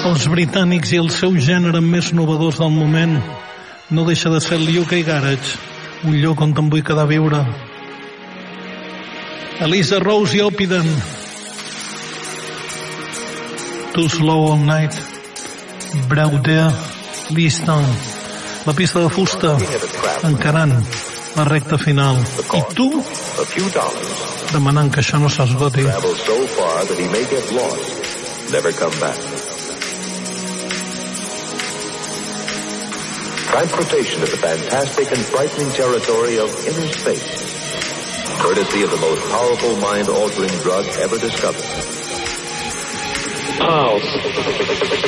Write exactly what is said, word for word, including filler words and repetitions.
Els britànics i el seu gènere més novedors del moment no deixa de ser el U K Garage, un lloc on te'n vull quedar a viure. Elisa Rose i Opiden, Too Slow All Night, Brauder, Liston, la pista de fusta, encarant la recta final. I tu, demanant que això no s'esgoti. Transportation to the fantastic and frightening territory of inner space, courtesy of the most powerful mind-altering drug ever discovered. Pulse.